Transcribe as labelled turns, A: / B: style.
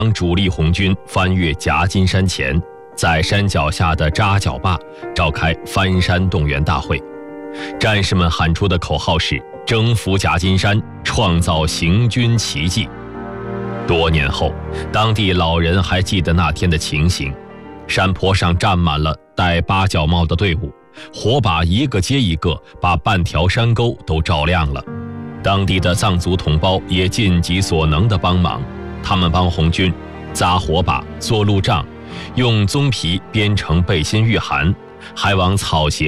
A: 主力红军翻越夹金山前，在山脚下的扎脚坝召开翻山动员大会。战士们喊出的口号是征服夹金山，创造行军奇迹。多年后，当地老人还记得那天的情形，山坡上站满了戴八角帽的队伍，火把一个接一个把半条山沟都照亮了。当地的藏族同胞也尽己所能地帮忙，他们帮红军扎火把、做路障，用棕皮编成背心御寒，还往草鞋